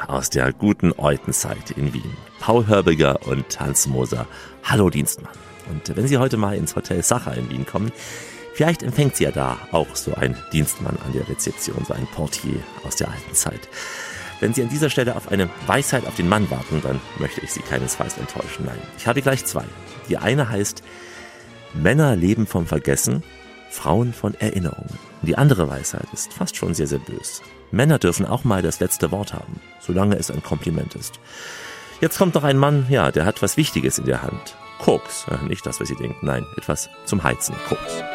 aus der guten Eutenzeit in Wien. Paul Hörbiger und Hans Moser. Hallo Dienstmann. Und wenn Sie heute mal ins Hotel Sacher in Wien kommen, vielleicht empfängt Sie ja da auch so ein Dienstmann an der Rezeption, so ein Portier aus der alten Zeit. Wenn Sie an dieser Stelle auf eine Weisheit auf den Mann warten, dann möchte ich Sie keinesfalls enttäuschen. Nein, ich habe gleich zwei. Die eine heißt, Männer leben vom Vergessen, Frauen von Erinnerungen. Und die andere Weisheit ist fast schon sehr, sehr bös. Männer dürfen auch mal das letzte Wort haben, solange es ein Kompliment ist. Jetzt kommt noch ein Mann, ja, der hat was Wichtiges in der Hand. Koks. Nicht das, was Sie denken, nein, etwas zum Heizen. Koks.